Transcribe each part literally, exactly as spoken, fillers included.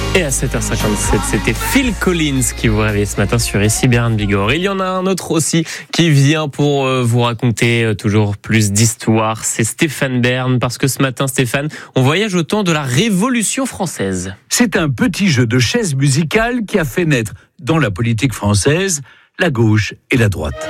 Et à sept heures cinquante-sept, c'était Phil Collins qui vous réveillait ce matin sur Ici Béarn Bigorre. Il y en a un autre aussi qui vient pour vous raconter toujours plus d'histoires. C'est Stéphane Bern, parce que ce matin, Stéphane, on voyage au temps de la Révolution française. C'est un petit jeu de chaises musicales qui a fait naître, dans la politique française, la gauche et la droite.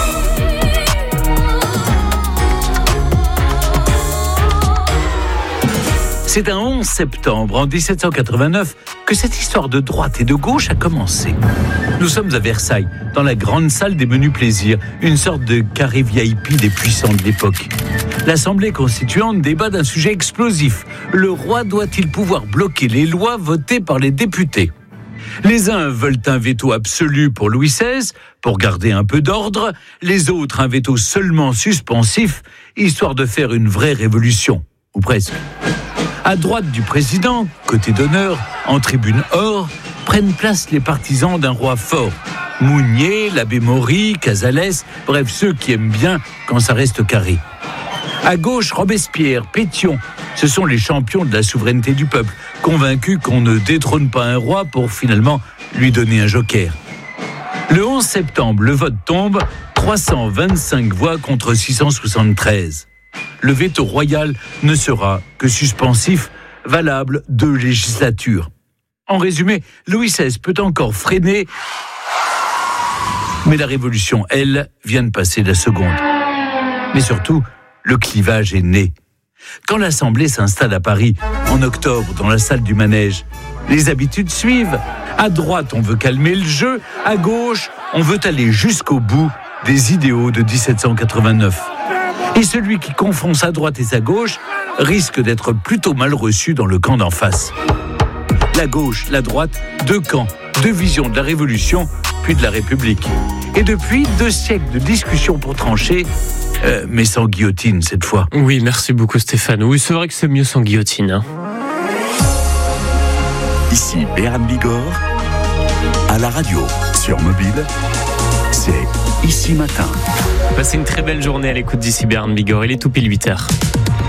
C'est un onze septembre en dix-sept cent quatre-vingt-neuf que cette histoire de droite et de gauche a commencé. Nous sommes à Versailles, dans la grande salle des menus plaisirs, une sorte de carré V I P des puissants de l'époque. L'Assemblée constituante débat d'un sujet explosif. Le roi doit-il pouvoir bloquer les lois votées par les députés ? Les uns veulent un veto absolu pour Louis seize, pour garder un peu d'ordre. Les autres, un veto seulement suspensif, histoire de faire une vraie révolution, ou presque. À droite du président, côté d'honneur, en tribune or, prennent place les partisans d'un roi fort. Mounier, l'abbé Maury, Casales, bref, ceux qui aiment bien quand ça reste carré. À gauche, Robespierre, Pétion, ce sont les champions de la souveraineté du peuple, convaincus qu'on ne détrône pas un roi pour finalement lui donner un joker. Le onze septembre, le vote tombe, trois cent vingt-cinq voix contre six cent soixante-treize. Le veto royal ne sera que suspensif, valable deux législatures. En résumé, Louis seize peut encore freiner, mais la Révolution, elle, vient de passer la seconde. Mais surtout, le clivage est né. Quand l'Assemblée s'installe à Paris, en octobre, dans la salle du Manège, les habitudes suivent. À droite, on veut calmer le jeu. À gauche, on veut aller jusqu'au bout des idéaux de dix-sept cent quatre-vingt-neuf. Et celui qui confond sa droite et sa gauche risque d'être plutôt mal reçu dans le camp d'en face. La gauche, la droite, deux camps, deux visions de la Révolution, puis de la République. Et depuis, deux siècles de discussions pour trancher, euh, mais sans guillotine cette fois. Oui, merci beaucoup Stéphane. Oui, c'est vrai que c'est mieux sans guillotine. Hein. Ici Béarn Bigorre, à la radio, sur mobile, c'est Ici Matin. Passez une très belle journée à l'écoute d'Ici Béarn Bigorre. Il est tout pile huit heures.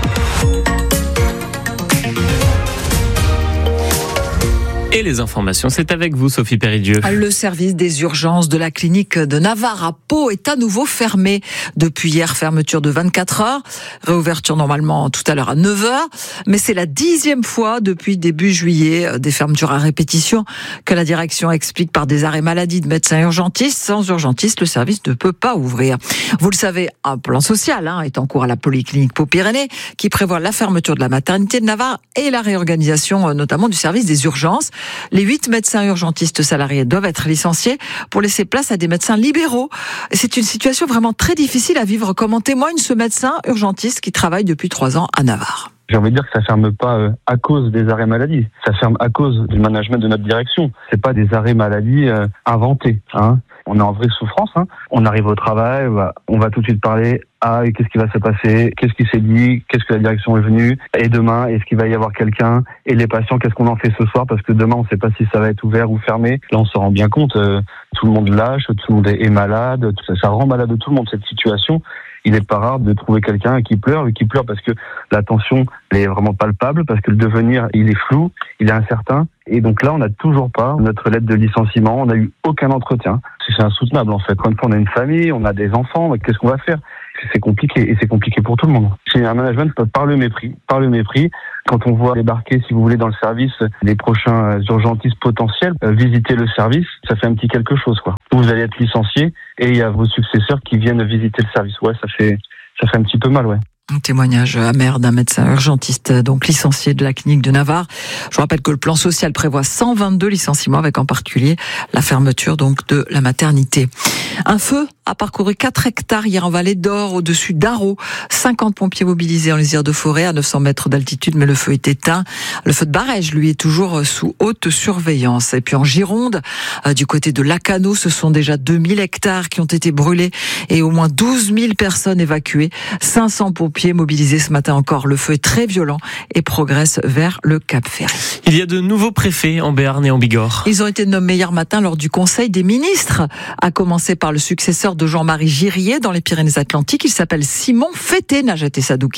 Et les informations, c'est avec vous, Sophie Péridieu. Le service des urgences de la clinique de Navarre à Pau est à nouveau fermé. Depuis hier, fermeture de vingt-quatre heures. Réouverture normalement tout à l'heure à neuf heures. Mais c'est la dixième fois depuis début juillet, des fermetures à répétition, que la direction explique par des arrêts maladie de médecins urgentistes. Sans urgentistes, le service ne peut pas ouvrir. Vous le savez, un plan social hein, est en cours à la Polyclinique Pau-Pyrénées, qui prévoit la fermeture de la maternité de Navarre et la réorganisation notamment du service des urgences. Les huit médecins urgentistes salariés doivent être licenciés pour laisser place à des médecins libéraux. C'est une situation vraiment très difficile à vivre, comme en témoigne ce médecin urgentiste qui travaille depuis trois ans à Navarre. J'ai envie de dire que ça ferme pas à cause des arrêts maladie, ça ferme à cause du management de notre direction. C'est pas des arrêts maladie euh, inventés. Hein. On est en vraie souffrance. Hein. On arrive au travail, on va tout de suite parler. Ah, et qu'est-ce qui va se passer? Qu'est-ce qui s'est dit? Qu'est-ce que la direction est venue? Et demain, est-ce qu'il va y avoir quelqu'un? Et les patients, qu'est-ce qu'on en fait ce soir? Parce que demain, on ne sait pas si ça va être ouvert ou fermé. Là, on se rend bien compte. Euh, tout le monde lâche, tout le monde est malade. Tout ça, ça rend malade tout le monde, cette situation. Il n'est pas rare de trouver quelqu'un qui pleure, qui pleure parce que la tension elle est vraiment palpable, parce que le devenir, il est flou, il est incertain. Et donc là, on n'a toujours pas notre lettre de licenciement, on n'a eu aucun entretien. C'est insoutenable en fait. Quand on a une famille, on a des enfants, qu'est-ce qu'on va faire? C'est compliqué, et c'est compliqué pour tout le monde. C'est un management par le mépris, par le mépris. Quand on voit débarquer, si vous voulez, dans le service, les prochains urgentistes potentiels, euh, visiter le service, ça fait un petit quelque chose, quoi. Vous allez être licencié, et il y a vos successeurs qui viennent visiter le service. Ouais, ça fait, ça fait un petit peu mal, ouais. Un témoignage amer d'un médecin urgentiste, donc licencié de la clinique de Navarre. Je vous rappelle que le plan social prévoit cent vingt-deux licenciements, avec en particulier la fermeture donc de la maternité. Un feu a parcouru quatre hectares hier en vallée d'Or, au-dessus d'Arros. cinquante pompiers mobilisés en lisière de forêt à neuf cents mètres d'altitude, mais le feu est éteint. Le feu de Barège, lui, est toujours sous haute surveillance. Et puis en Gironde, du côté de Lacanau, ce sont déjà deux mille hectares qui ont été brûlés et au moins douze mille personnes évacuées. cinq cents pompiers mobilisés ce matin encore. Le feu est très violent et progresse vers le Cap Ferret. Il y a de nouveaux préfets en Béarn et en Bigorre. Ils ont été nommés hier matin lors du Conseil des ministres, à commencer par le successeur de Jean-Marie Girier dans les Pyrénées-Atlantiques. Il s'appelle Simon Fété, Najat et Sadouki.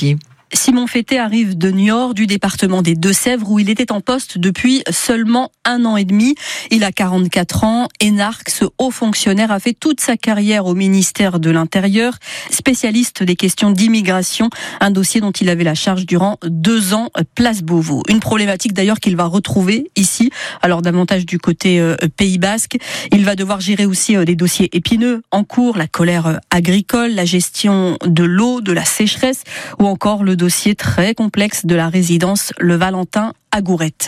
Simon Fété arrive de Niort, du département des Deux-Sèvres, où il était en poste depuis seulement un an et demi. Il a quarante-quatre ans. Énarque, ce haut fonctionnaire, a fait toute sa carrière au ministère de l'Intérieur, spécialiste des questions d'immigration, un dossier dont il avait la charge durant deux ans, place Beauvau. Une problématique d'ailleurs qu'il va retrouver ici, alors davantage du côté euh, Pays Basque. Il va devoir gérer aussi euh, des dossiers épineux en cours, la colère euh, agricole, la gestion de l'eau, de la sécheresse, ou encore le dossier très complexe de la résidence Le Valentin à Gourette.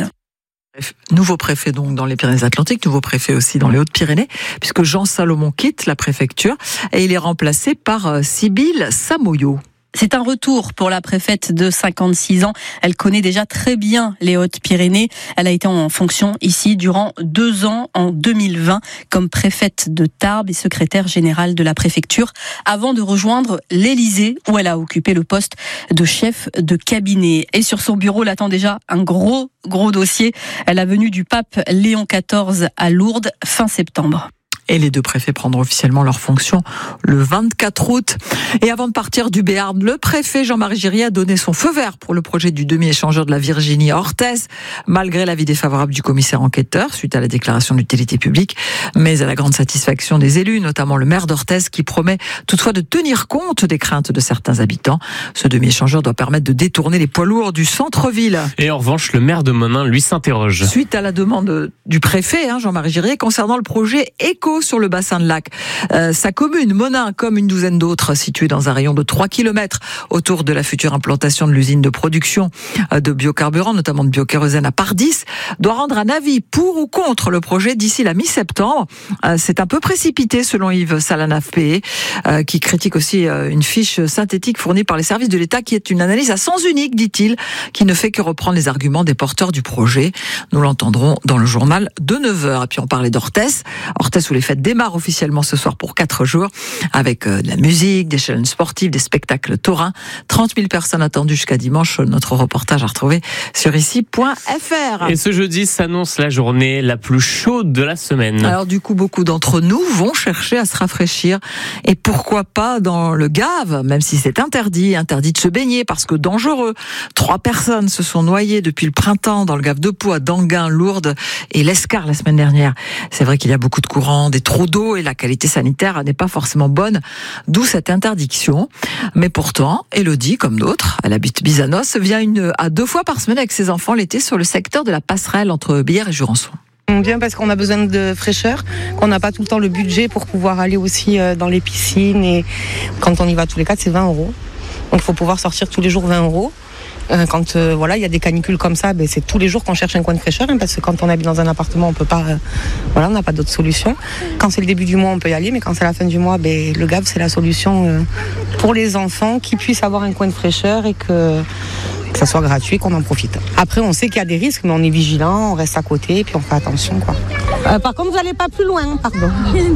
Nouveau préfet donc dans les Pyrénées-Atlantiques, nouveau préfet aussi dans les Hautes-Pyrénées, puisque Jean Salomon quitte la préfecture et il est remplacé par Sybille Samoyo. C'est un retour pour la préfète de cinquante-six ans. Elle connaît déjà très bien les Hautes-Pyrénées. Elle a été en fonction ici durant deux ans en deux mille vingt comme préfète de Tarbes et secrétaire générale de la préfecture avant de rejoindre l'Élysée où elle a occupé le poste de chef de cabinet. Et sur son bureau l'attend déjà un gros, gros dossier. La venue du pape Léon quatorze à Lourdes fin septembre. Et les deux préfets prendront officiellement leurs fonctions le vingt-quatre août. Et avant de partir du Béarn, le préfet Jean-Marie Girier a donné son feu vert pour le projet du demi-échangeur de la Virginie à Orthez, malgré l'avis défavorable du commissaire enquêteur suite à la déclaration d'utilité publique, mais à la grande satisfaction des élus, notamment le maire d'Orthez, qui promet toutefois de tenir compte des craintes de certains habitants. Ce demi-échangeur doit permettre de détourner les poids lourds du centre-ville. Et en revanche, le maire de Monin, lui, s'interroge. Suite à la demande du préfet, hein, Jean-Marie Girier, concernant le projet Éco sur le bassin de Lac. Euh, sa commune, Monin, comme une douzaine d'autres, située dans un rayon de trois kilomètres autour de la future implantation de l'usine de production de biocarburants, notamment de biokérosène à Pardis, doit rendre un avis pour ou contre le projet d'ici la mi-septembre. Euh, c'est un peu précipité selon Yves Salanaf-P, euh, qui critique aussi euh, une fiche synthétique fournie par les services de l'État qui est une analyse à sens unique, dit-il, qui ne fait que reprendre les arguments des porteurs du projet. Nous l'entendrons dans le journal de neuf heures. Et puis on parlait d'Orthez. Orthez où les fêtes démarrent officiellement ce soir pour quatre jours avec de la musique, des challenges sportifs, des spectacles taurins. trente mille personnes attendues jusqu'à dimanche. Notre reportage à retrouver sur ici point f r. Et ce jeudi s'annonce la journée la plus chaude de la semaine. Alors du coup, beaucoup d'entre nous vont chercher à se rafraîchir. Et pourquoi pas dans le Gave, même si c'est interdit, interdit de se baigner parce que dangereux. Trois personnes se sont noyées depuis le printemps dans le Gave de Pau à Danguin, Lourdes et l'Escar la semaine dernière. C'est vrai qu'il y a beaucoup de courants, des trop d'eau et la qualité sanitaire n'est pas forcément bonne, d'où cette interdiction. Mais pourtant, Elodie, comme d'autres, elle habite Bizanos, vient une à deux fois par semaine avec ses enfants l'été sur le secteur de la passerelle entre Bière et Jurançon. On vient parce qu'on a besoin de fraîcheur, qu'on n'a pas tout le temps le budget pour pouvoir aller aussi dans les piscines et quand on y va tous les quatre, c'est vingt euros. Donc il faut pouvoir sortir tous les jours vingt euros. Quand euh, voilà, il y a des canicules comme ça, ben, c'est tous les jours qu'on cherche un coin de fraîcheur, hein, parce que quand on habite dans un appartement, on peut pas, euh, voilà, on n'a pas d'autre solution. Quand c'est le début du mois, on peut y aller, mais quand c'est la fin du mois, ben, le Gave, c'est la solution euh, pour les enfants, qui puissent avoir un coin de fraîcheur et que, que ça soit gratuit, qu'on en profite. Après, on sait qu'il y a des risques, mais on est vigilant, on reste à côté, et puis on fait attention, quoi. Euh, par contre, vous n'allez pas plus loin, pardon.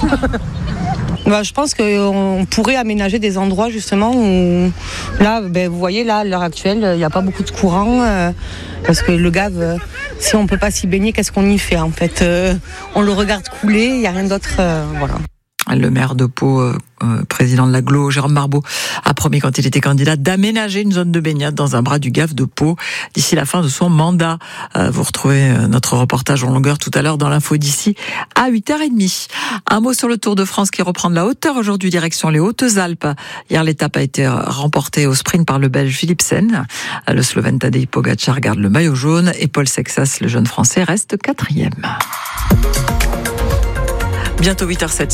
Bah, je pense qu'on pourrait aménager des endroits justement où, là, ben, vous voyez, là, à l'heure actuelle, il n'y a pas beaucoup de courant, euh, parce que le Gave, euh, si on ne peut pas s'y baigner, qu'est-ce qu'on y fait en fait euh, on le regarde couler, il n'y a rien d'autre, euh, voilà. Le maire de Pau, euh, euh, président de l'agglo, Jérôme Marbeau, a promis quand il était candidat d'aménager une zone de baignade dans un bras du Gave de Pau d'ici la fin de son mandat. Euh, vous retrouvez euh, notre reportage en longueur tout à l'heure dans l'info d'ici à huit heures trente. Un mot sur le Tour de France qui reprend de la hauteur aujourd'hui, direction les Hautes-Alpes. Hier, l'étape a été remportée au sprint par le Belge Philipsen. Le Slovène Tadej Pogačar garde le maillot jaune et Paul Sexas, le jeune Français, reste quatrième. Bientôt huit heures sept.